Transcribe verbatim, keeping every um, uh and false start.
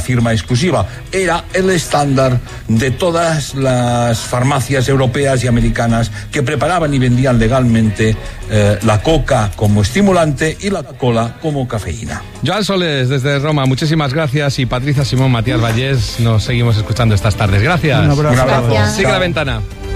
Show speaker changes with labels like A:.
A: firma exclusiva. Era el estándar de todas las farmacias europeas y americanas que preparaban y vendían legalmente eh, la coca como estimulante y la cola como cafeína.
B: Joan Soles, desde Roma, muchísimas gracias. Y Patricia Simón, Matías Vallés, nos seguimos escuchando estas tardes. Gracias.
C: Un abrazo.
A: Un abrazo.
D: Gracias.
B: Sigue la ventana.